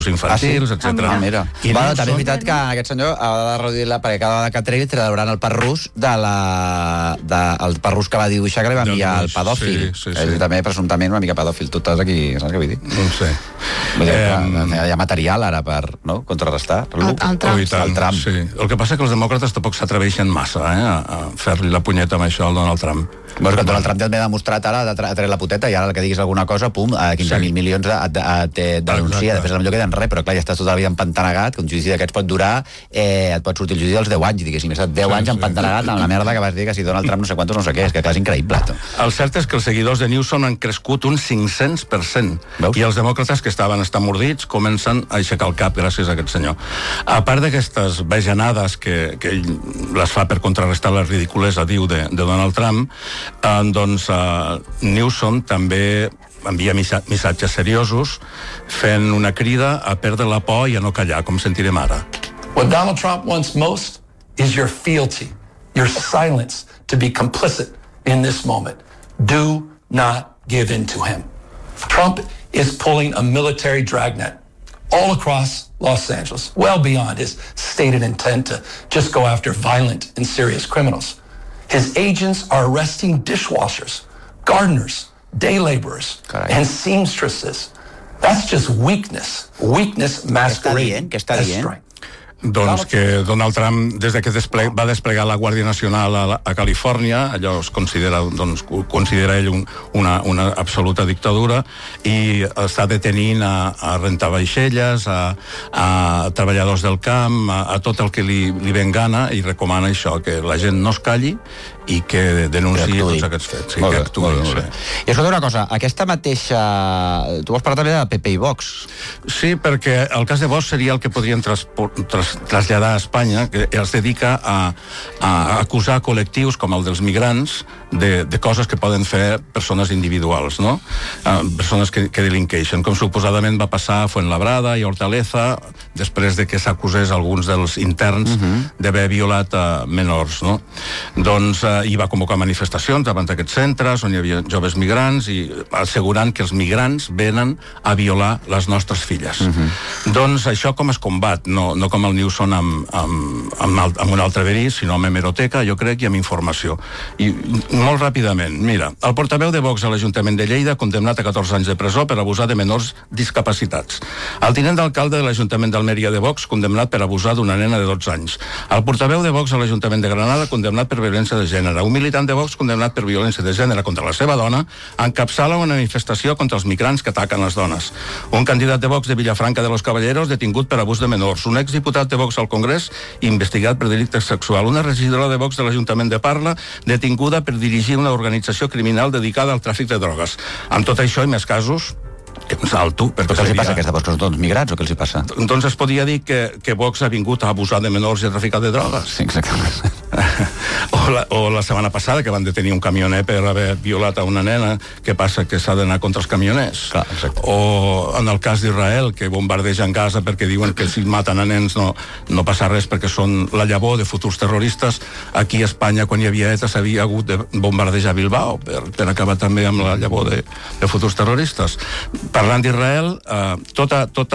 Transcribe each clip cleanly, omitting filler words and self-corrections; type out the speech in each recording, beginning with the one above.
infantils, etc. Mira. Bueno, també és veritat que aquest senyor ha de reduir-la, perquè cada vegada que tregui trauran el part rus el part rus que va dibuixar, que li va enviar el pedòfil. Ell també, presumptament, una mica pedòfil. Tu estàs aquí, saps què vull dir? No ho sé. Hi ha material ara per contrarrestar el Trump. Sí. El que passa és que els demòcrates tampoc s'atreveixen massa a fer-li la punyeta amb això al Donald Trump. Veus que Donald Trump ja m'ha demostrat ara de treure la puteta i ara que diguis alguna cosa, pum, 15.000 milions et denuncia, després potser queda en res, però clar, ja estàs tota la vida empantanagat, que un judici d'aquests pot durar, et pot sortir el judici dels 10 anys, diguéssim, has estat 10 anys empantanagat amb la merda que vas dir que si Donald Trump no sé quantos no sé què, és que és increïble. El cert és que els seguidors de Newsom han crescut un 500%, i els demòcrates que estaven estamordits comencen a aixecar el cap gràcies a aquest senyor. A part d'aquestes bajanades que ell les fa per contrarrestar la ridiculesa, diu, de Donald Trump, doncs Newsom també envia missatges seriosos fent una crida a perdre la por i a no callar, com sentirem ara. What Donald Trump wants most is your fealty, your silence to be complicit in this moment. Do not give in to him. Trump is pulling a military dragnet all across Los Angeles, well beyond his stated intent to just go after violent and serious criminals. His agents are arresting dishwashers, gardeners, day laborers, and seamstresses. That's just weakness. Weakness masquerading as strength. Doncs que Donald Trump, des que va desplegar la Guàrdia Nacional a Califòrnia, allò es considera ell una absoluta dictadura, i està detenint a rentar vaixelles, a treballadors del camp, a tot el que li ve en gana, i recomana això, que la gent no es calli i que denunciï tots aquests fets. I escolta una cosa, aquesta mateixa... Tu vols parlar també de PP i Vox? Sí, perquè el cas de Vox seria el que podrien traslladar a Espanya, que es dedica a acusar col·lectius com el dels migrants de coses que poden fer persones individuals, no? Persones que delinqueixen, com suposadament va passar a Fuenlabrada i Hortaleza, després de que s'acusés alguns dels interns d'haver violat menors, no? Doncs hi va convocar manifestacions davant d'aquests centres on hi havia joves migrants i assegurant que els migrants venen a violar les nostres filles. Doncs això com es combat, no com el Newsom amb un altre verí, sinó amb hemeroteca, jo crec, i amb informació. I molt ràpidament, mira, el portaveu de Vox a l'Ajuntament de Lleida condemnat a 14 anys de presó per abusar de menors discapacitats. El tinent d'alcalde de l'Ajuntament d'Almeria de Vox condemnat per abusar d'una nena de 12 anys. El portaveu de Vox a l'Ajuntament de Granada condemnat per violència de gènere. Un militant de Vox condemnat per violència de gènere contra la seva dona encapçala una manifestació contra els migrants que ataquen les dones. Un candidat de Vox de Villafranca de los Caballeros detingut per abús de menors. Un exdiputat de Vox al Congrés investigat per delicte sexual. Una regidora de Vox de l'Ajuntament de Parla detinguda per dirigir una organització criminal dedicada al tràfic de drogues. Amb tot això i més casos, que em salto... Però què els passa, aquesta Vox, que són tots migrats, o què els passa? Doncs es podria dir que Vox ha vingut a abusar de menors i a traficar de drogues. Sí, exactament. O la setmana passada, que van detenir un camioner per haver violat a una nena, que passa que s'ha d'anar contra els camioners. Clar, exacte. O en el cas d'Israel, que bombardegen Gaza perquè diuen que si maten a nens no passa res perquè són la llavor de futurs terroristes. Aquí a Espanya, quan hi havia ETA, s'havia hagut de bombardejar Bilbao per acabar també amb la llavor de futurs terroristes. Parlant d'Israel, tot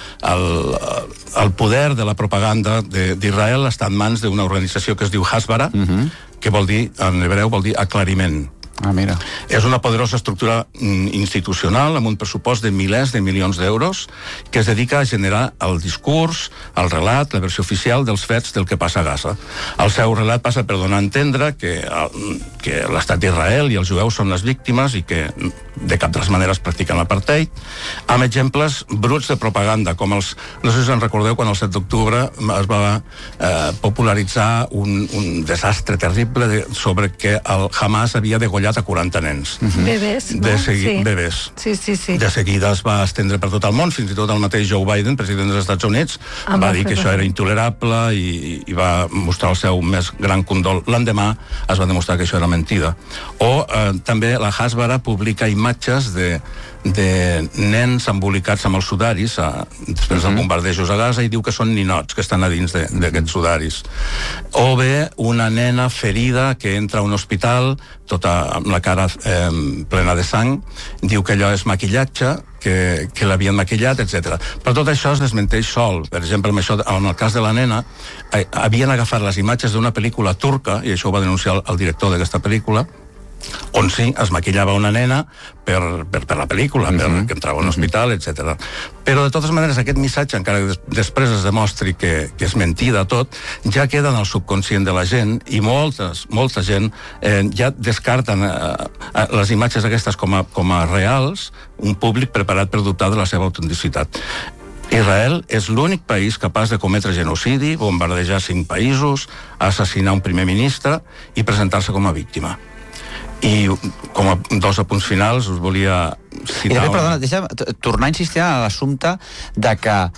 el poder de la propaganda d'Israel està en mans d'una organització que es diu Hasbara, que vol dir, en hebreu, vol dir aclariment. Mira. És una poderosa estructura institucional amb un pressupost de milers de milions d'euros que es dedica a generar el discurs, el relat, la versió oficial dels fets del que passa a Gaza. El seu relat passa per donar a entendre que l'estat d'Israel i els jueus són les víctimes i que de cap de les maneres practiquen l'apartheid, amb exemples bruts de propaganda, com els... No sé si en recordeu quan el 7 d'octubre es va popularitzar un desastre terrible sobre que el Hamas havia degollat a 40 nens. Bebès, no? Bebès. Sí. De seguida es va estendre per tot el món, fins i tot el mateix Joe Biden, president dels Estats Units, va dir que això era intolerable i va mostrar el seu més gran condol. L'endemà es va demostrar que això era mentida. O també la Hasbara publica imatges de nens embolicats amb els sudaris després dels bombardejos a Gaza i diu que són ninots que estan a dins d'aquests sudaris. O bé una nena ferida que entra a un hospital tota amb la cara plena de sang, diu que allò és maquillatge que l'havien maquillat, etc. Però tot això es desmenteix sol. Per exemple, en el cas de la nena, havien agafat les imatges d'una pel·lícula turca, i això ho va denunciar el director d'aquesta pel·lícula, on sí, es maquillava una nena per la pel·lícula, que entrava a un hospital, etc. Però, de totes maneres, aquest missatge, encara que després es demostri que és mentida tot, ja queda en el subconscient de la gent, i molta gent ja descarten les imatges aquestes com a reals, un públic preparat per dubtar de la seva autenticitat. Israel és l'únic país capaç de cometre genocidi, bombardejar 5 països, assassinar un primer ministre i presentar-se com a víctima. I com a 2 apunts finals us volia citar... I també, perdona, deixa'm tornar a insistir en l'assumpte de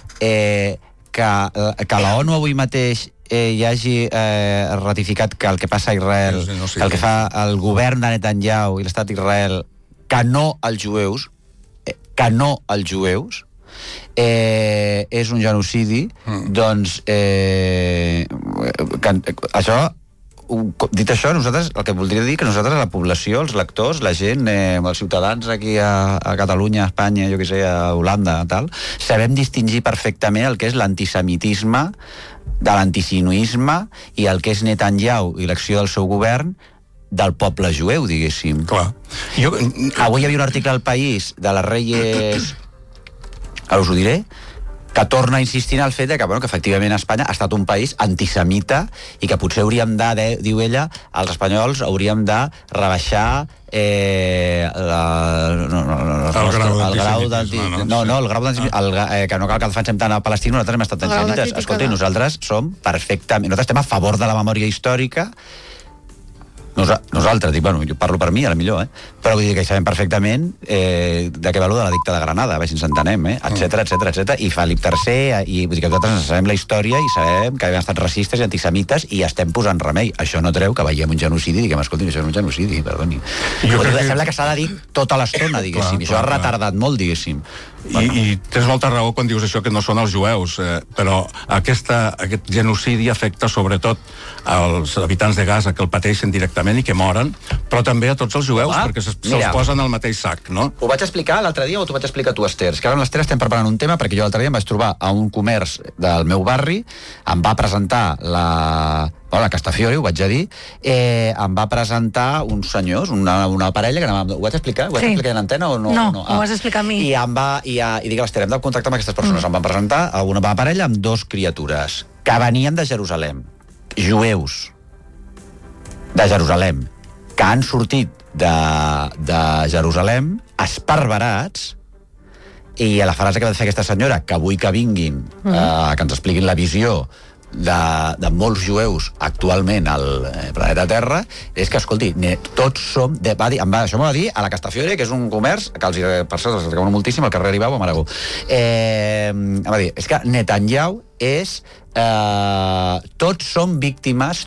que la ONU avui mateix hi hagi ratificat que el que passa a Israel, que el que fa el govern de Netanyahu i l'estat d'Israel, que no als jueus, és un genocidi, doncs això... Dit això, nosaltres, el que voldria dir que nosaltres, la població, els lectors, la gent, els ciutadans aquí a Catalunya, a Espanya, jo què sé, a Holanda, tal, sabem distingir perfectament el que és l'antisemitisme de l'antisinuisme i el que és Netanyahu i l'acció del seu govern del poble jueu, diguéssim. Clar. Avui hi havia un article al País de les Reyes, ara us ho diré, que torna a insistir en el fet que, que efectivament Espanya ha estat un país antisemita i que potser hauríem de, diu ella, els espanyols hauríem de rebaixar el grau d'antisemitisme. Que no cal que defensem tant a Palestina, nosaltres hem estat antisemites. Escolta, nosaltres som perfectament... Nosaltres estem a favor de la memòria històrica. Nosaltres, dic, bueno, jo parlo per mi, a la millor, però vull dir que sabem perfectament de què va de l'edicte de Granada, a veure si ens entenem, etcètera, i Felip III, i vull dir que nosaltres sabem la història i sabem que hem estat racistes i antisemites i estem posant remei. Això no treu que veiem un genocidi i diguem, escolti, això és un genocidi, perdoni. Sembla que s'ha de dir tota l'estona, diguéssim, i això ha retardat molt, diguéssim. I tens molta raó quan dius això, que no són els jueus, però aquest genocidi afecta sobretot als habitants de Gaza, que el pateixen directament i que moren, però també a tots els jueus, perquè se'ls posen al mateix sac, no? Ho vaig explicar l'altre dia o t'ho vaig explicar tu, Esther? És que ara amb l'Esther estem preparant un tema, perquè jo l'altre dia em vaig trobar a un comerç del meu barri, em va presentar la Castafiore, ho vaig a dir, em va presentar uns senyors, una parella, que ho vaig explicar? Ho vaig explicar en antena o no? No, ho vas explicar a mi. I dic a l'Esther, hem de contactar amb aquestes persones. Em van presentar a una parella amb 2 criatures que venien de Jerusalem, jueus de Jerusalem, que han sortit de Jerusalem esparverats, i a la frase que va fer aquesta senyora, que vull que vinguin, que ens expliquin la visió de molts jueus actualment al planeta Terra, és que, escolti, tots som... Això m'ho va dir a la Castafiore, que és un comerç que per cert els recomano moltíssim, al carrer Aribau, a Maragó. Em va dir, és que Netanyahu és... tots som víctimes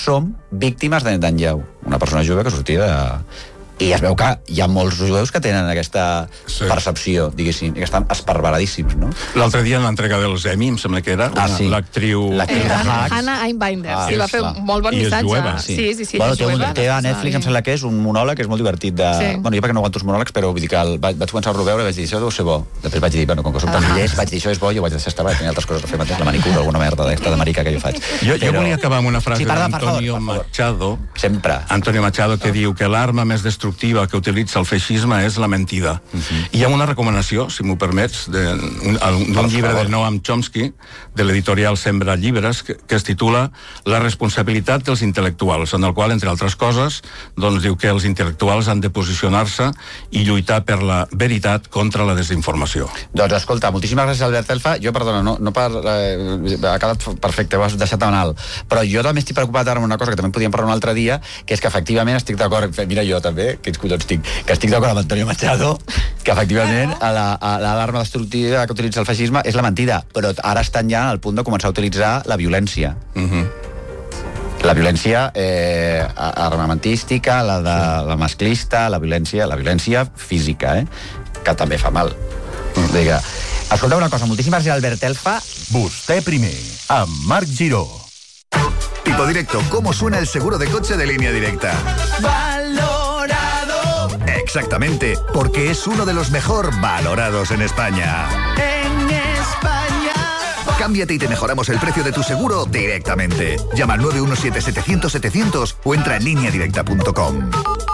de Netanyahu. Una persona jove que sortia de... I es veu que hi ha molts jueus que tenen aquesta percepció, diguéssim, i que estan esparveradíssims, no? L'altre dia en l'entrega dels Emmy, em sembla que era, l'actriu... Hannah Einbinder, sí, va fer un molt bon missatge. I és jueva. Té a Netflix, em sembla que és un monòleg que és molt divertit de... Bueno, jo perquè no aguanto els monòlegs, però vull dir que vaig començar a veure i vaig dir, això deu ser bo. Després vaig dir, bueno, com que soc tan llest, vaig dir, això és bo, i ho vaig deixar estar, tenia altres coses a fer mateix, la manicura, alguna merda d'aquesta de marica que jo faig. Jo volia acabar amb una frase d'Antonio Machado. Sempre. Antonio Machado, que diu que l'arma més destructiva que utilitza el feixisme és la mentida. I hi ha una recomanació, si m'ho permets, d'un llibre de Noam Chomsky, de l'editorial Sembra Llibres, que es titula La responsabilitat dels intel·lectuals, en el qual, entre altres coses, doncs diu que els intel·lectuals han de posicionar-se i lluitar per la veritat contra la desinformació. Doncs escolta, moltíssimes gràcies, Albert Elfa. Jo, perdona, no per... ha quedat perfecte, ho has deixat tan alt. Però jo també estic preocupat ara amb una cosa que també podíem parlar un altre dia, que és que efectivament estic d'acord, mira jo també, quins collons tinc, que estic d'acord amb Antonio Machado, que efectivament l'arma destructiva que utilitza el feixisme és la mentida, però ara estan ja al punt de començar a utilitzar la violència. La violència armamentística, la masclista, la violència física, que també fa mal. Escolta una cosa, moltíssimes gràcies, Albert Elfa. Vostè primer, amb Marc Giró. Tipo Directo, ¿cómo suena el seguro de coche de Línea Directa? Valorado. Exactamente, porque es uno de los mejor valorados en España. En España. Cámbiate y te mejoramos el precio de tu seguro directamente. Llama al 917-700-700 o entra en lineadirecta.com.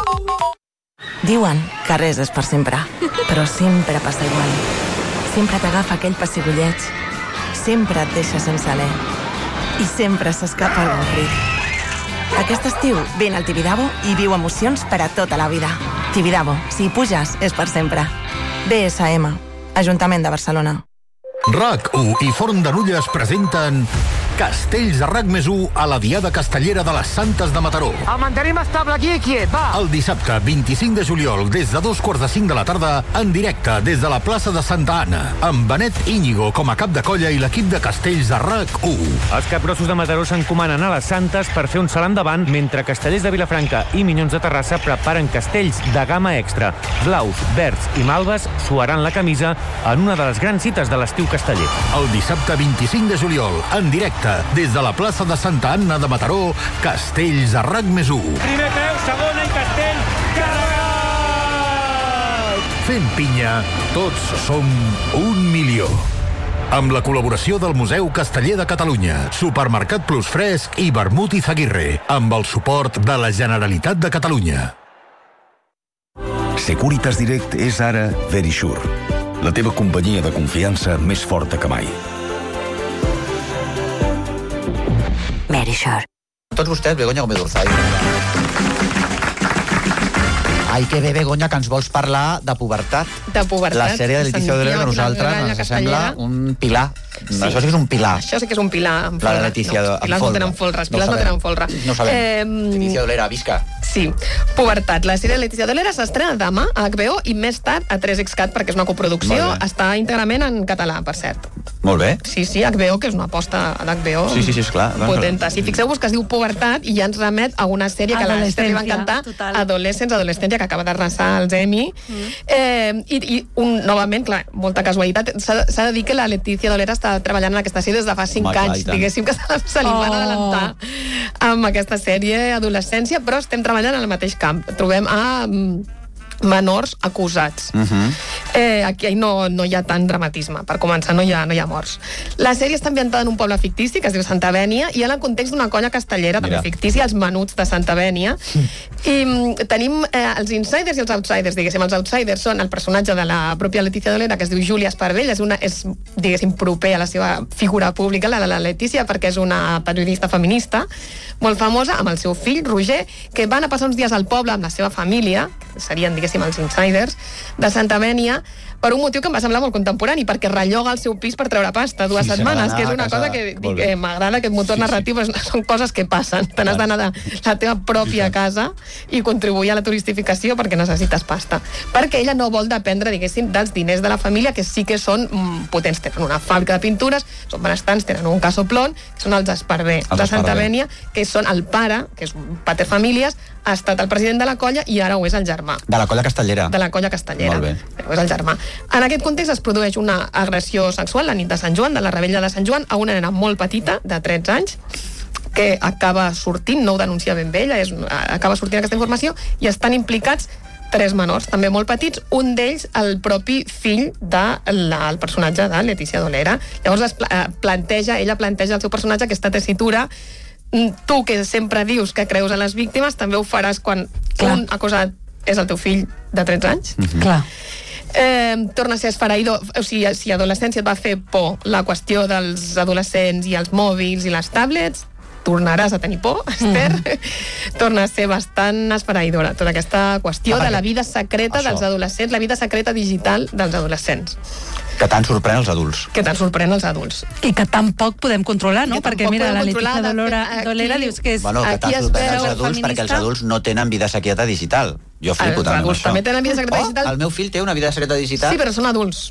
Diuen que res és per sempre, però sempre passa igual. Sempre t'agafa aquell pessigolleig, sempre et deixa sense alè i sempre s'escapa algun crit. Aquest estiu vine al Tibidabo i viu emocions per a tota la vida. Tibidabo, si hi puges, és per sempre. BSM, Ajuntament de Barcelona. RAC1 i Forn de Nulles presenten Castells de RAC+1 a la Diada Castellera de les Santes de Mataró. El mantenim estable aquí i quiet, va! El dissabte 25 de juliol, des de 2:45 de la tarda, en directe des de la plaça de Santa Anna, amb Benet Íñigo com a cap de colla i l'equip de Castells de RAC1. Els capgrossos de Mataró s'encomanen a les Santes per fer un salt endavant, mentre Castellers de Vilafranca i Minyons de Terrassa preparen castells de gamma extra. Blaus, verds i malves suaran la camisa en una de les grans cites de l'estiu casteller. El dissabte 25 de juliol, en directe des de la plaça de Santa Anna de Mataró, Castells de RAC+1. Primer peu, segona i castell, carregat! Fent pinya, tots som 1 milió. Amb la col·laboració del Museu Casteller de Catalunya, Supermercat Plus Fresc i Vermut i Zaguirre, amb el suport de la Generalitat de Catalunya. Securitas Direct és ara Verisure, la teva companyia de confiança més forta que mai. Verisure. Tots vostès, Begoña Gómez Urzay. Ai, que bé, Begoña, que ens vols parlar de pubertat. De pubertat. La sèrie de Leticia Dolera, a nosaltres ens sembla un pilar. Sí. Això sí que és un pilar. Això sí que és un pilar amb folre. La de Leticia no, pilars no tenen folre. Els pilars no tenen folre. No sabem. Leticia Dolera, visca. Sí. Pubertat. La sèrie de Leticia Dolera s'estrena demà a HBO i més tard a 3xCat perquè és una coproducció. Està íntegrament en català, per cert. Molt bé. Sí, HBO, que és una aposta d'HBO. Sí, esclar. Potenta. Si fixeu-vos que es diu Pubertat i ja ens remet a una sèrie que a l'Ester li va encantar, Adolescència, que acaba d'arrasar els Emmy. Novament, clar, molta casualitat, s'ha de dir que la Leticia Dolera està treballant en aquesta sèrie des de fa 5 anys, diguéssim que se li van adelantar amb aquesta sèrie Adolescència, però estem treballant en el mateix camp. Trobem a menors acusats. Aquí no hi ha tant dramatisme. Per començar, no hi ha morts. La sèrie està ambientada en un poble fictici que es diu Santa Bènia i en el context d'una colla castellera també fictícia, els Menuts de Santa Bènia. I tenim els insiders i els outsiders, diguéssim. Els outsiders són el personatge de la pròpia Leticia Dolera, que es diu Júlia Esparvell, és diguéssim, proper a la seva figura pública, la de la Leticia, perquè és una periodista feminista molt famosa, amb el seu fill, Roger, que van a passar uns dies al poble amb la seva família, que serien, diguéssim, els insiders de Santa Bènia, per un motiu que em va semblar molt contemporani, perquè relloga el seu pis per treure pasta 2 setmanes, que és una cosa que m'agrada, aquest motor narratiu, són coses que passen. Te n'has d'anar de la teva pròpia casa i contribuir a la turistificació perquè necessites pasta. Perquè ella no vol dependre, diguéssim, dels diners de la família, que sí que són potents. Tenen una fàbrica de pintures, són benestants, tenen un casoplón, que són els Esparvé de Santa Bènia, que són el pare, que és un pater famílies, ha estat el president de la colla i ara ho és el germà. De la colla castellera. De la colla castellera. Molt bé. Ho és el germà. En aquest context es produeix una agressió sexual la nit de Sant Joan, de la rebella de Sant Joan, a una nena molt petita, de 13 anys, que acaba sortint, no ho denuncia ben bé ella, acaba sortint aquesta informació, i estan implicats 3 menors, també molt petits, un d'ells el propi fill del personatge de Leticia Dolera. Llavors ella planteja el seu personatge aquesta tessitura. Tu, que sempre dius que creus en les víctimes, també ho faràs quan un acusat és el teu fill de 13 anys. Clar. Torna a ser esfereïdor. O sigui, si adolescència et va fer por la qüestió dels adolescents i els mòbils i les tablets, tornaràs a tenir por, Esther. Torna a ser bastant esfereïdora tota aquesta qüestió de la vida secreta dels adolescents, la vida secreta digital dels adolescents. Que tant sorprèn els adults. Que tant sorprèn els adults. I que tampoc podem controlar, no? Perquè mira, la Leticia Dolera dius que és... Bueno, que tant sorprèn els adults perquè els adults no tenen vida secreta digital. Jo flipo tant amb això. També tenen vida secreta digital. El meu fill té una vida secreta digital. Sí, però són adults.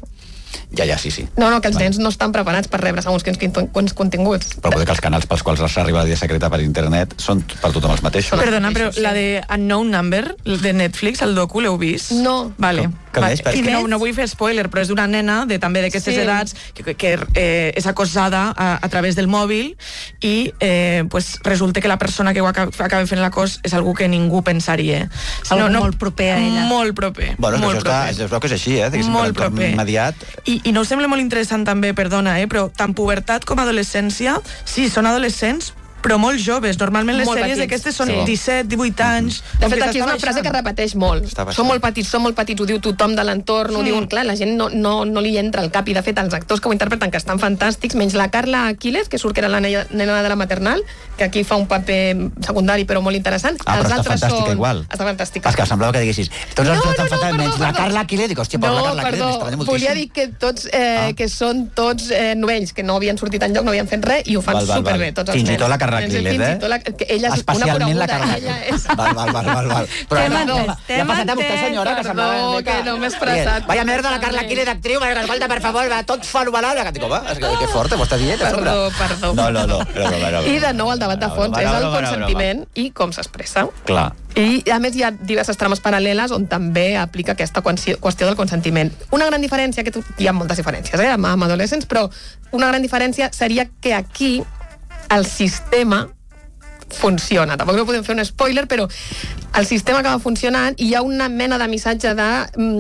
sí. No, que els nens no estan preparats per rebre segons quins continguts. Però poder que els canals pels quals s'arriba la vida secreta per internet són per tothom els mateixos. Perdona, però la de Unknown Number, de Netflix, el docu, l'heu vist? No. Vale. És que no vull fer spoiler, però és d'una nena també d'aquestes edats que és acosada a través del mòbil i pues resulta que la persona que ho acaba fent l'acòs és algú que ningú pensaria. Molt proper a ella. Molt proper. Bueno, això es veu que és així, molt proper. Immediat. I no us sembla molt interessant també, perdona, però tant pubertat com adolescència, sí, són adolescents, però molt joves. Normalment les sèries d'aquestes són 17, 18 anys. De fet, aquí és una frase que repeteix molt. Són molt petits, ho diu tothom de l'entorn, ho diuen, clar, la gent no li entra al cap, i de fet els actors que ho interpreten, que estan fantàstics, menys la Carla Aquiles, que surt que era la nena de la maternal, que aquí fa un paper secundari però molt interessant. Però està fantàstica igual. Està fantàstica. És que semblava que diguessis tots els estan fantàstics, menys la Carla Aquiles, dic, hòstia, però la Carla Aquiles m'estranya moltíssim. Volia dir que tots, que són tots novells, que no havien sortit enlloc, no havien fet res, i ho fan superbé, tots els nens. Fins i tot la Carla Aquiles, ella és una coneguda, ella és... Val. Però ja ha passat a vostè, senyora, que semblava... Perdó, que no m'he expressat. Vaya merda, la Carla Aquiles d'actriu, que falta, per favor, va tot fenomenal. Que dic, home, que fort, m'ho està dient, a sobre. Perdó. No. I de nou el debat de fons és el consentiment i com s'expressa. Clar. I, a més, hi ha diverses trames paral·leles on també aplica aquesta qüestió del consentiment. Una gran diferència, que hi ha moltes diferències amb adolescents, però una gran diferència seria que aquí el sistema funciona. Tampoc no podem fer un spoiler, però el sistema acaba funcionant i hi ha una mena de missatge de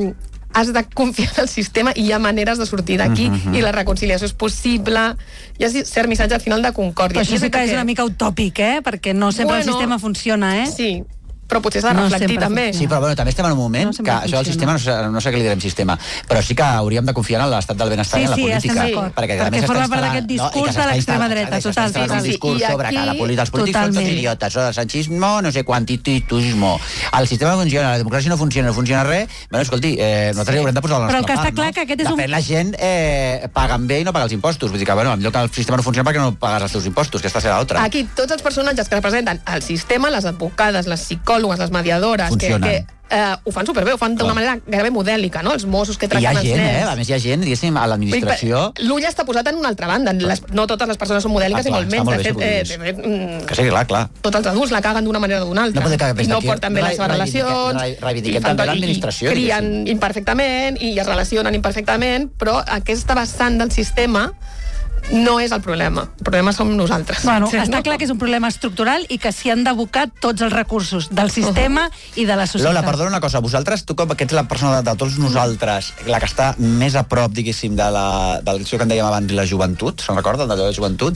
has de confiar en el sistema i hi ha maneres de sortir d'aquí i la reconciliació és possible. Hi ha cert missatge al final de concòrdia. Però això sí que és una mica utòpic, perquè no sempre el sistema funciona, Sí, però potser s'ha de reflectir també. Sí, però bueno, també estem en un moment que això del sistema, no sé què li direm sistema, però sí que hauríem de confiar en l'estat del benestar i en la política. Perquè forma part d'aquest discurs de l'extrema dreta, total. Un discurs sobre que els polítics són tots idiotes, el sanchismo, no sé quantitutismo. El sistema funciona, la democràcia no funciona res. Bueno, escolti, nosaltres hi haurem de posar la nostra part. Però el que està clar que aquest és un... De fet, la gent paga bé i no paga els impostos. Vull dir que, bueno, millor que el sistema no funciona perquè no pagues els teus impostos, que esta serà l'altra. Aquí, tots els personatges que representen el sistema, les advocades, les psicòlogues, les mediadores, que ho fan superbé, ho fan d'una manera gairebé modèlica, no? Els Mossos que tracten els nens. A més hi ha gent, diguéssim, a l'administració... L'ull està posat en una altra banda. No totes les persones són modèliques i molt menys. De fet, que sí, clar. Tots els adults la caguen d'una manera o d'una altra. I no porten bé les seves relacions. Reivindiquem també l'administració. I crien imperfectament i es relacionen imperfectament, però aquesta vessant del sistema no és el problema. El problema som nosaltres. Bueno, està clar que és un problema estructural i que s'hi han d'abocar tots els recursos del sistema i de la societat. Lola, perdona una cosa. Vosaltres, tu com que ets la persona de tots nosaltres, la que està més a prop, diguéssim, del que en dèiem abans, la joventut, se'n recorden, de la joventut,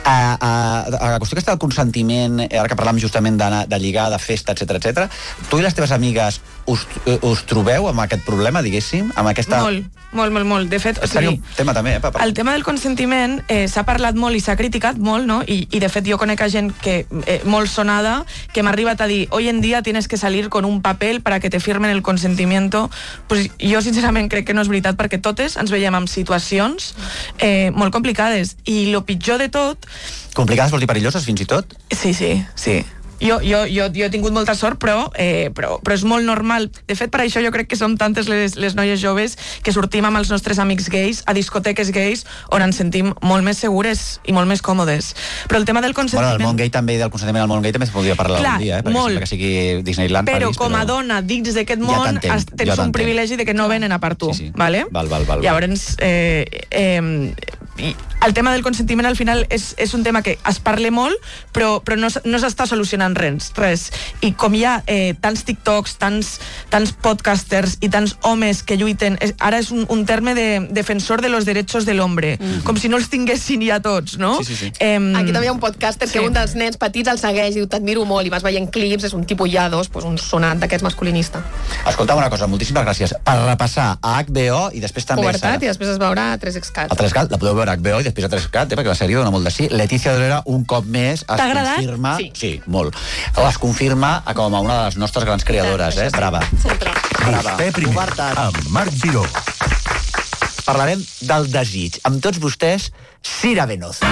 la qüestió que està el consentiment, ara que parlàvem justament de lligar, de festa, etc, tu i les teves amigues us trobeu amb aquest problema, diguéssim? Amb aquesta... Molt. De fet, seria un tema també, el tema del consentiment s'ha parlat molt i s'ha criticat molt, no? I de fet jo conec a gent que molt sonada que m'ha arribat a dir, hoy en día tienes que salir con un papel para que te firmen el consentimiento. Pues jo sincerament crec que no és veritat, perquè totes ens veiem en situacions molt complicades, i lo pitjor de tot... Complicades vol dir perilloses, fins i tot? Sí. Jo he tingut molta sort, però és molt normal. De fet, per això jo crec que som tantes les noies joves que sortim amb els nostres amics gais a discoteques gais on ens sentim molt més segures i molt més còmodes. Però el tema del consentiment... Bueno, el món gai també, del consentiment al món gai també es podria parlar algun dia, perquè sembla que sigui Disneyland, París, però com a dona dins d'aquest món tens un privilegi de que no venen a per tu, vale? Val. Llavors, el tema del consentiment al final és un tema que es parla molt, però no s'està solucionant res. I com hi ha tants TikToks, tants podcasters i tants homes que lluiten, ara és un terme de defensor de los derechos del hombre, com si no els tinguessin ja tots, no? Sí. Aquí també hi ha un podcaster que un dels nens petits el segueix i diu, t'admiro molt, i vas veient clips, és un tipus Yados, un sonat d'aquests masculinista. Escolta'm una cosa, moltíssimes gràcies. Per repassar a HBO i després també... Pubertat, i després es veurà a 3xCat. A 3xCat, la podeu veure a HBO i després a 3xCat, perquè la sèrie dona molt de sí. Letícia Dolera, un cop més, t'ha agradat? Confirma... Sí, molt. Es confirma com a una de les nostres grans creadores, Brava. Vostè primer, amb Marc Giró. Parlarem del desig. Amb tots vostès, Cira Venoza.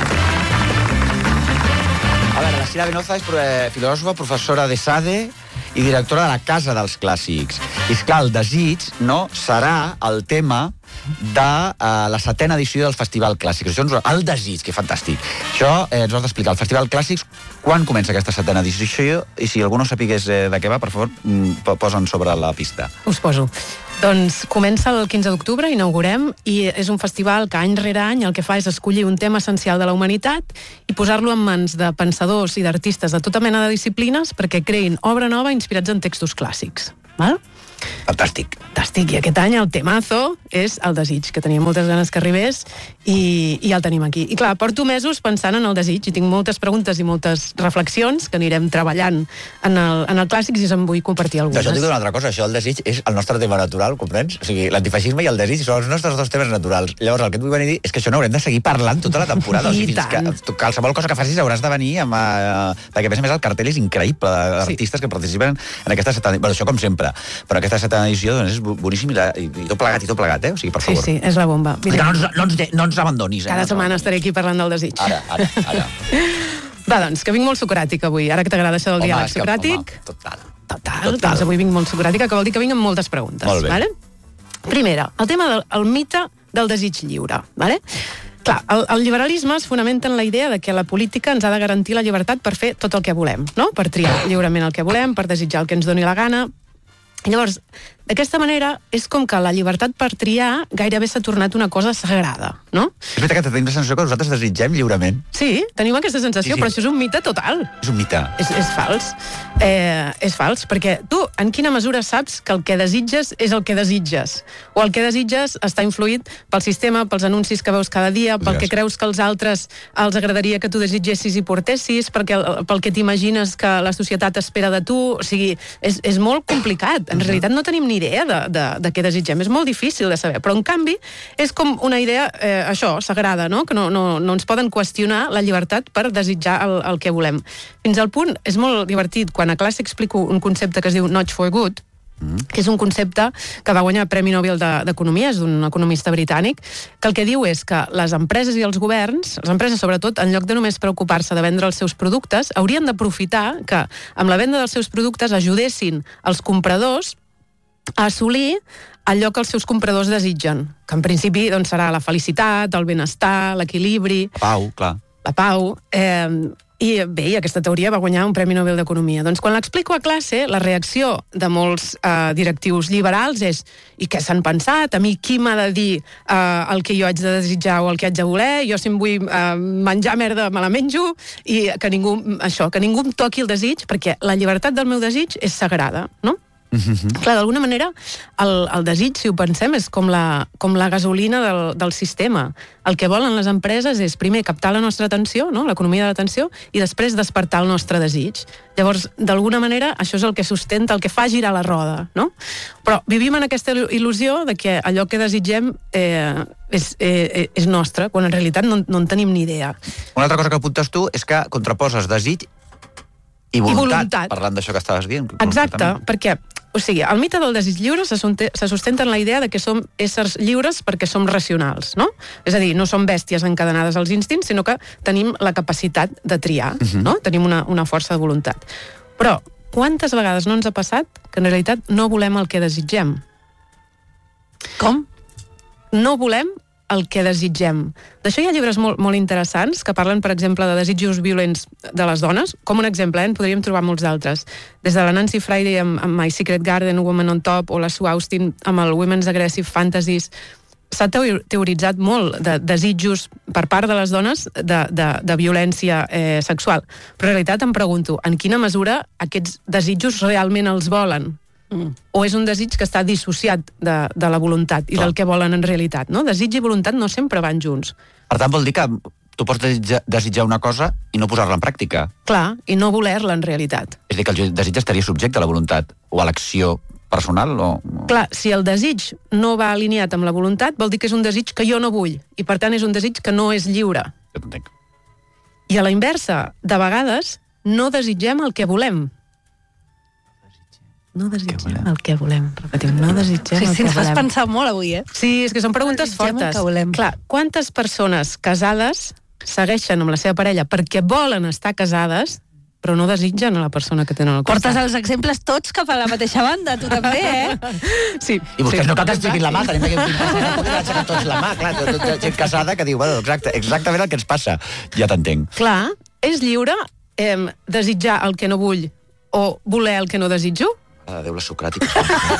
A veure, la Cira Venoza és filòsofa, professora de SADE i directora de la Casa dels Clàssics. I esclar, el desig serà el tema de la 7ª edició del Festival Clàssics. El desig, que fantàstic. Això ens ho has d'explicar. El Festival Clàssics, quan comença aquesta 7ª edició? I si algú no sapigués de què va, per favor, posa'n sobre la pista. Us poso. Doncs comença el 15 d'octubre, inaugurem, i és un festival que any rere any el que fa és escollir un tema essencial de la humanitat i posar-lo en mans de pensadors i d'artistes de tota mena de disciplines perquè creïn obra nova inspirats en textos clàssics. Val? Fantàstic. Fantàstic. I aquest any el temazo és el desig, que tenia moltes ganes que arribés i ja el tenim aquí. I clar, porto mesos pensant en el desig i tinc moltes preguntes i moltes reflexions que anirem treballant en el Clàssics i se'n vull compartir algunes. Això et dic una altra cosa, això del desig és el nostre tema natural, comprens? O sigui, l'antifeixisme i el desig són els nostres dos temes naturals. Llavors el que et vull venir a dir és que això n'haurem de seguir parlant tota la temporada. O sigui, fins que qualsevol cosa que facis hauràs de venir amb... perquè a més el cartell és increïble d'artistes que participen en aquesta 7ª... Bueno, això com sempre, però aquesta 7ª edició doncs, és boníssim i tot plegat, O sigui, per favor. Sí, és la bomba. Que no ens abandonis. Cada setmana estaré aquí parlant del desig. Ara. Va, doncs, que vinc molt socràtica avui. Ara que t'agrada això del diàleg socràtic... Total. Doncs avui vinc molt socràtica, que vol dir que vinc amb moltes preguntes. Molt bé. Vale? Primera, el tema del mite del desig lliure. Vale? Clar, el liberalisme es fonamenta en la idea de que la política ens ha de garantir la llibertat per fer tot el que volem, no? Per triar lliurement el que volem, per desitjar el que ens doni la gana. Llavors, d'aquesta manera, és com que la llibertat per triar gairebé s'ha tornat una cosa sagrada, no? És veritat que tenim la sensació que nosaltres desitgem lliurement. Sí, tenim aquesta sensació, sí. Però això és un mite total. És un mite. És fals. És fals, perquè tu en quina mesura saps que el que desitges és el que desitges? O el que desitges està influït pel sistema, pels anuncis que veus cada dia, pel que creus que els altres els agradaria que tu desitgessis i portessis, pel que t'imagines que la societat espera de tu. O sigui, és molt complicat. En realitat no tenim ni idea de què desitgem. És molt difícil de saber. Però, en canvi, és com una idea, sagrada, no? Que no ens poden qüestionar la llibertat per desitjar el que volem. Fins al punt, és molt divertit, quan a classe explico un concepte que es diu Notch for Good, que és un concepte que va guanyar el Premi Nobel d'Economia, és d'un economista britànic, que el que diu és que les empreses i els governs, les empreses sobretot, en lloc de només preocupar-se de vendre els seus productes, haurien d'aprofitar que amb la venda dels seus productes ajudessin els compradors a assolir allò que els seus compradors desitgen, que en principi doncs, serà la felicitat, el benestar, l'equilibri... La pau, clar. La pau. I bé, aquesta teoria va guanyar un Premi Nobel d'Economia. Doncs quan l'explico a classe, la reacció de molts directius liberals és i què s'han pensat? A mi qui m'ha de dir el que jo haig de desitjar o el que haig de voler? Jo si em vull menjar merda me la menjo i que ningú em toqui el desig, perquè la llibertat del meu desig és sagrada, no? Clar, d'alguna manera el desig, si ho pensem, és com la gasolina del sistema. El que volen les empreses és primer captar la nostra atenció, no? L'economia de l'atenció, i després despertar el nostre desig. Llavors, d'alguna manera, això és el que sustenta, el que fa girar la roda, no? Però vivim en aquesta il·lusió de que allò que desitgem és nostre, quan en realitat no en tenim ni idea. Una altra cosa que apuntes tu és que contraposes desig i voluntat. Parlant d'això que estaves dient. Exacte, perquè o sigui, el mite del desig lliure se sustenta en la idea de que som éssers lliures perquè som racionals, no? És a dir, no som bèsties encadenades als instints, sinó que tenim la capacitat de triar, no? Tenim una força de voluntat. Però quantes vegades no ens ha passat que en realitat no volem el que desitgem? Com? No volem el que desitgem. D'això hi ha llibres molt interessants que parlen, per exemple, de desitjos violents de les dones. Com un exemple, en podríem trobar molts d'altres. Des de la Nancy Friday amb My Secret Garden, Woman on Top, o la Sue Austin amb el Women's Aggressive Fantasies, s'ha teoritzat molt de desitjos per part de les dones de violència sexual. Però en realitat em pregunto, en quina mesura aquests desitjos realment els volen? O és un desig que està dissociat de la voluntat i del que volen en realitat, no? Desig i voluntat no sempre van junts. Per tant, vol dir que tu pots desitjar una cosa i no posar-la en pràctica. Clar, i no voler-la en realitat. És a dir, que el desig estaria subjecte a la voluntat o a l'acció personal o... Clar, si el desig no va alineat amb la voluntat, vol dir que és un desig que jo no vull, i per tant és un desig que no és lliure. Jo t'entenc. I a la inversa, de vegades no desitgem el que volem. No desitgem el que volem. Repetim, no desitgem el que volem. Sí, ens fas pensar molt avui, Sí, és que són preguntes fortes. Clar, quantes persones casades segueixen amb la seva parella perquè volen estar casades, però no desitgen a la persona que tenen al costat. Portes els exemples tots cap a la mateixa banda, tu també, Sí. I vostès no cal que es fiquin la mà, tenim que aixecar tots la mà, clar, tota gent casada que diu, bueno, exactament el que ens passa. Ja t'entenc. Clar, és lliure desitjar el que no vull o voler el que no desitjo? Déu, les socràtiques.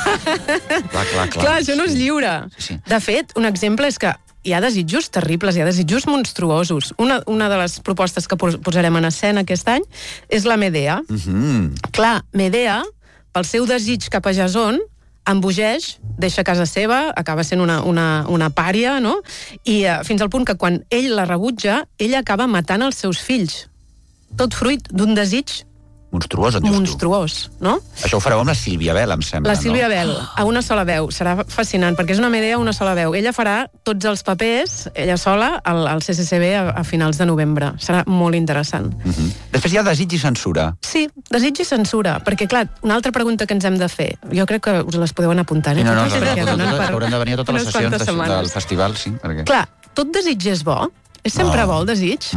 Clar, això no és lliure. Sí. De fet, un exemple és que hi ha desitjos terribles, hi ha desitjos monstruosos. Una de les propostes que posarem en escena aquest any és la Medea. Clar, Medea, pel seu desig cap a Jason, embogeix, deixa casa seva, acaba sent una pària, no? I fins al punt que quan ell la rebutja, ella acaba matant els seus fills. Tot fruit d'un desig monstruós, en dius tu? Monstruós, no? Això ho fareu amb la Sílvia Bell, em sembla, La Sílvia Bell, a una sola veu. Serà fascinant, perquè és una Medea a una sola veu. Ella farà tots els papers, ella sola, al CCCB a finals de novembre. Serà molt interessant. Després hi ha desig i censura. Sí, desig i censura, perquè, clar, una altra pregunta que ens hem de fer, jo crec que us les podeu anar apuntant. No, haurem de venir a totes les sessions del festival, sí. Clar, tot desig és bo? És sempre bo el desig?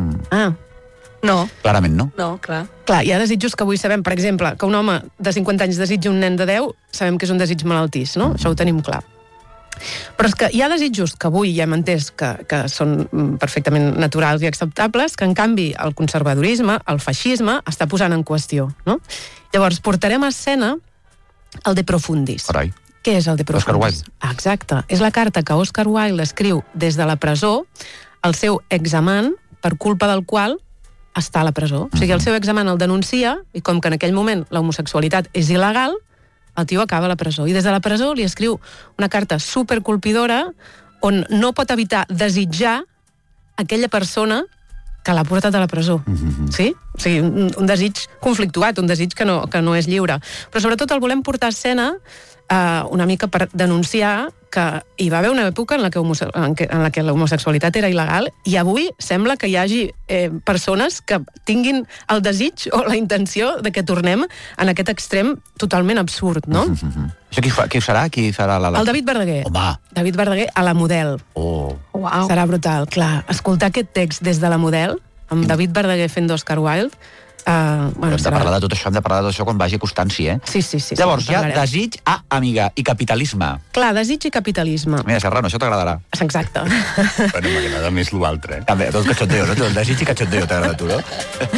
No. Clarament no. No, clar. Clar, hi ha desitjos que avui sabem, per exemple, que un home de 50 anys desitja un nen de 10, sabem que és un desig malaltís, no? Això ho tenim clar. Però és que hi ha desitjos que avui ja hem entès que són perfectament naturals i acceptables, que en canvi el conservadorisme, el feixisme, està posant en qüestió, no? Llavors, portarem a escena el De Profundis. Carai. Què és el De Profundis? Oscar Wilde. Exacte. És la carta que Oscar Wilde escriu des de la presó al seu examant, per culpa del qual està a la presó. O sigui, el seu examen el denuncia i com que en aquell moment la homosexualitat és il·legal, el tio acaba a la presó. I des de la presó li escriu una carta supercolpidora on no pot evitar desitjar aquella persona que l'ha portat a la presó. Sí? O sigui, un desig conflictuat, un desig que no és lliure. Però sobretot el volem portar a escena una mica per denunciar que hi va haver una època en la que l'homosexualitat era il·legal i avui sembla que hi hagi persones que tinguin el desig o la intenció de que tornem en aquest extrem totalment absurd, no? Això qui serà? Qui farà el David Verdaguer. Home! David Verdaguer a la Model. Uau. Serà brutal, clar. Escoltar aquest text des de la Model, amb David Verdaguer fent d'Oscar Wilde, hem de parlar de tot això, quan vagi acostant, sí, eh? Sí. Llavors, hi ha desig, amiga, i capitalisme. Clar, desig i capitalisme. Mira, Serrano, això t'agradarà. Exacte. Bueno, m'agrada més l'altre, També, tot cachondeo, no? El desig i cachondeo t'agrada a tu, no?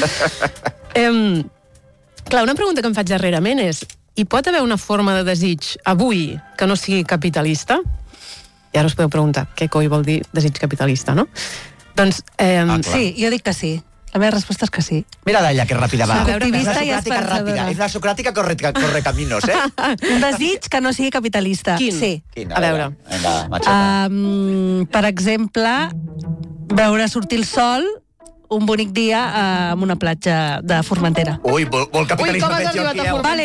Clar, una pregunta que em faig darrerament és: hi pot haver una forma de desig avui que no sigui capitalista? I ara us podeu preguntar, què coi vol dir desig capitalista, no? Doncs... sí, jo dic que sí. La meva resposta és que sí. Mira d'ella, que ràpida va. Optimista i esperançadora. És la socràtica corre caminos, eh? Un desig que no sigui capitalista. Quin? Sí. A veure. Vinga, matxeta. Per exemple, veure sortir el sol un bonic dia en una platja de Formentera. Ui, vol capitalisme fet jo aquí. Vale,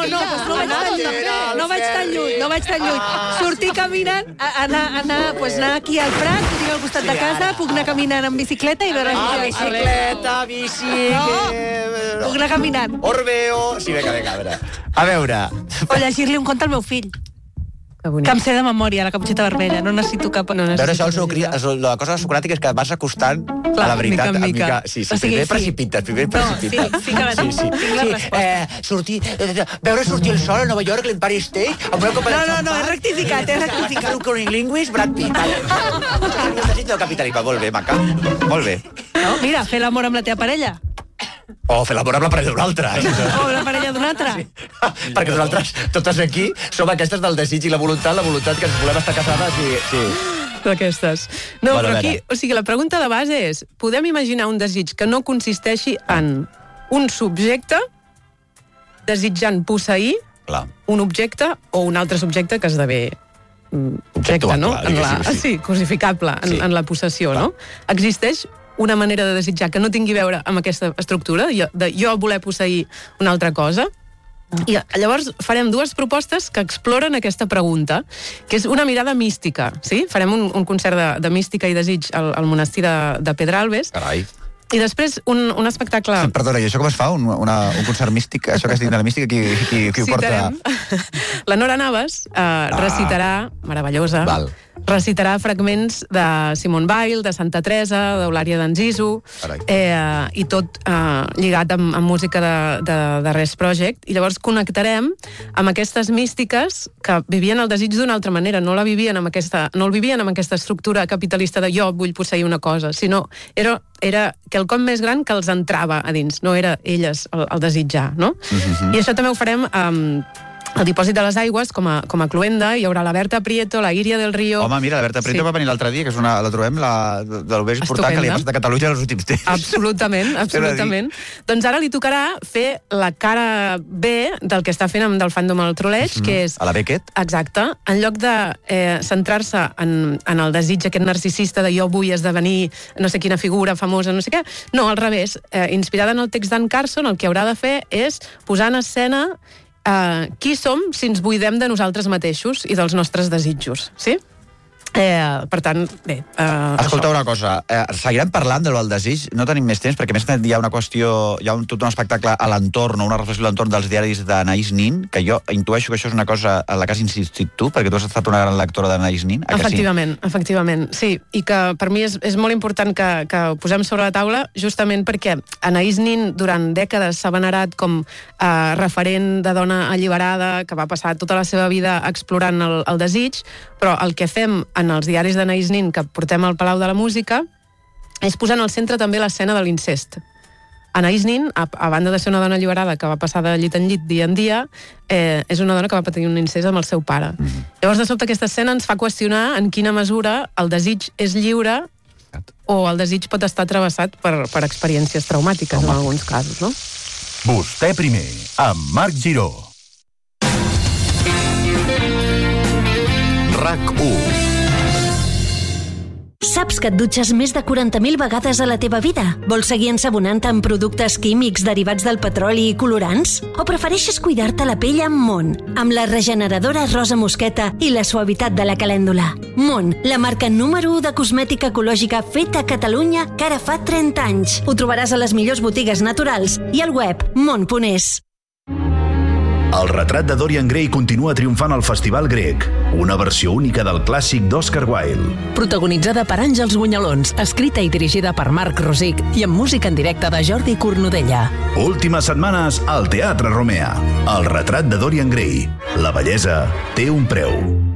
no vaig tan lluny. Sortir caminant, anar aquí al Prat, que tinc al costat de casa, puc anar caminant amb bicicleta i veure... Bicicleta, bici... Puc anar caminant. Orbeo... Sí, vinga, a veure. O llegir-li un conte al meu fill. Que em sé de memòria, la caputxeta vermella. No necessito cap... Veure, això, la cosa socràtica és que vas acostant a la veritat. Mica. Sí, primer precipites. Fica-la tu. Tinc la resposta. Veure sortir el sol a Nova York, l'Empire State, amb una copa de xampany... No, he rectificat. Un cunnilinguis, Brad Pitt. El desig del capitalisme, molt bé, maca. Molt bé. Mira, fer l'amor amb la teva parella. O fer l'amor amb la parella d'una altra. O la parella d'una altra. Sí. Perquè nosaltres, totes aquí, som aquestes del desig i la voluntat que ens volem estar casades i... Sí. D'aquestes. No, bueno, però aquí, o sigui, la pregunta de base és: podem imaginar un desig que no consisteixi en un subjecte desitjant posseir un objecte o un altre subjecte que esdevé objecte, no? Sí, cosificable en la possessió, no? Existeix una manera de desitjar que no tingui a veure amb aquesta estructura, de jo voler posseir una altra cosa. I llavors farem dues propostes que exploren aquesta pregunta, que és una mirada mística, sí? Farem un concert de mística i desig al monestir de Pedralbes. Carai. I després un espectacle... Perdona, i això com es fa? Un concert místic? Això que has dit de la mística, qui ho porta? La Nora Navas recitarà, meravellosa, recitarà fragments de Simone Weil, de Santa Teresa, d'Eulària d'Anzizu, i tot lligat amb música de Rest Project. I llavors connectarem amb aquestes místiques que vivien el desig d'una altra manera, no el vivien amb aquesta estructura capitalista de jo vull posseir una cosa, sinó era quelcom més gran que els entrava a dins, no era elles el desitjar, no? I això també ho farem al Dipòsit de les Aigües, com a cluenda, hi haurà la Berta Prieto, la Íria del Río... Home, mira, la Berta Prieto va venir l'altre dia, que la trobem del més important que li ha passat a Catalunya en els últims temps. Absolutament. Doncs ara li tocarà fer la cara B del que està fent amb del fandom al troleig, que és... A la Beckett? Exacte. En lloc de centrar-se en el desig aquest narcisista de jo vull esdevenir no sé quina figura famosa, no sé què, no, al revés. Inspirada en el text d'Ann Carson, el que haurà de fer és posar en escena qui som si ens buidem de nosaltres mateixos i dels nostres desitjos, sí? Per tant, bé... Escolta una cosa, seguirem parlant del desig, no tenim més temps, perquè més hi ha una qüestió, hi ha tot un espectacle a l'entorn, una reflexió a l'entorn dels diaris d'Anaïs Nin, que jo intueixo que això és una cosa en la que has insistit tu, perquè tu has estat una gran lectora d'Anaïs Nin. Efectivament, sí, i que per mi és molt important que ho posem sobre la taula, justament perquè Anaïs Nin durant dècades s'ha venerat com referent de dona alliberada, que va passar tota la seva vida explorant el desig, però el que fem en els diaris d'Anaïs Nin que portem al Palau de la Música és posar en el centre també l'escena de l'incest. Anaïs Nin, a banda de ser una dona alliberada que va passar de llit en llit dia en dia, és una dona que va patir un incest amb el seu pare. Llavors, de sobte, aquesta escena ens fa qüestionar en quina mesura el desig és lliure o el desig pot estar travessat per experiències traumàtiques en alguns casos, no? Vostè primer, amb Marc Giró. RAC1. Saps que et dutxes més de 40.000 vegades a la teva vida? Vols seguir ensabonant-te amb productes químics derivats del petroli i colorants? O prefereixes cuidar-te la pell amb Mon, amb la regeneradora rosa mosqueta i la suavitat de la calèndula? Mon, la marca número 1 de cosmètica ecològica feta a Catalunya que ara fa 30 anys. Ho trobaràs a les millors botigues naturals i al web mon.es. El retrat de Dorian Gray continua triomfant al Festival Grec, una versió única del clàssic d'Oscar Wilde. Protagonitzada per Àngels Gunyalons, escrita i dirigida per Marc Rosic i amb música en directe de Jordi Cornudella. Últimes setmanes al Teatre Romea. El retrat de Dorian Gray. La bellesa té un preu.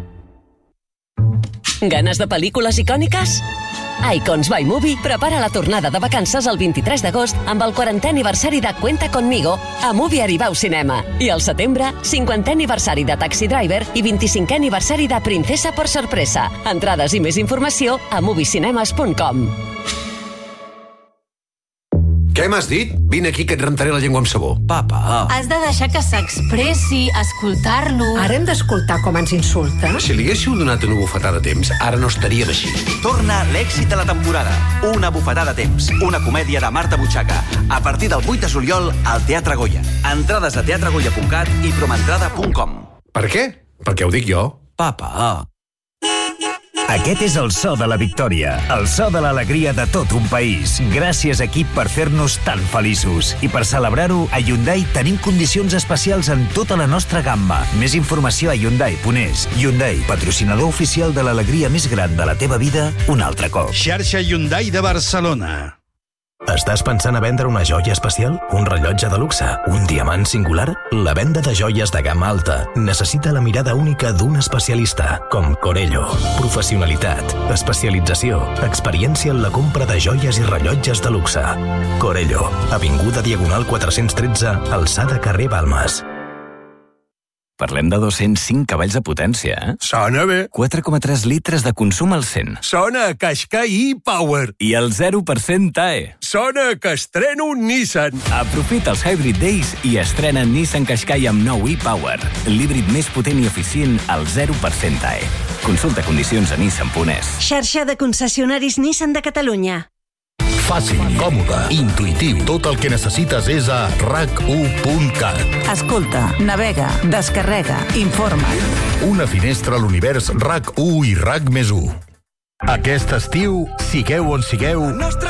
Ganes de pel·lícules icòniques? Icons by Movie prepara la tornada de vacances el 23 d'agost amb el 40è aniversari de Cuenta Conmigo a Movie Arribau Cinema. I al setembre, 50è aniversari de Taxi Driver i 25è aniversari de Princesa por Sorpresa. Entrades i més informació a moviecinemas.com. Què m'has dit? Vine aquí que et rentaré la llengua amb sabó. Papa. Has de deixar que s'expressi, escoltar-lo... Ara hem d'escoltar com ens insulta? Si li haguéssiu donat una bufetada a temps, ara no estaríem així. Torna l'èxit de la temporada. Una bufetada a temps. Una comèdia de Marta Butxaca. A partir del 8 de juliol al Teatre Goya. Entrades a teatregoya.cat i promentrada.com. Per què? Perquè ho dic jo. Papa. Aquest és el so de la victòria, el so de l'alegria de tot un país. Gràcies, equip, per fer-nos tan feliços. I per celebrar-ho, a Hyundai tenim condicions especials en tota la nostra gamma. Més informació a Hyundai.es. Hyundai, patrocinador oficial de l'alegria més gran de la teva vida, un altre cop. Xarxa Hyundai de Barcelona. Estàs pensant a vendre una joia especial? Un rellotge de luxe? Un diamant singular? La venda de joies de gamma alta necessita la mirada única d'un especialista, com Corello. Professionalitat, especialització, experiència en la compra de joies i rellotges de luxe. Corello, avinguda Diagonal 413, alçada carrer Balmes. Parlem de 205 cavalls de potència, eh? Sona bé. 4,3 litres de consum al 100. Sona a Qashqai e-Power. I el 0% TAE. Sona que estreno un Nissan. Aprofita els Hybrid Days i estrena Nissan Qashqai amb nou e-Power. L'híbrid més potent i eficient al 0% TAE. Consulta condicions a nissan.es. Xarxa de concessionaris Nissan de Catalunya. Fàcil, còmode, intuïtiu. Tot el que necessites és a RAC1.cat. Escolta, navega, descarrega, informa't. Una finestra a l'univers RAC1 i RAC+1. Aquest estiu, sigueu on sigueu...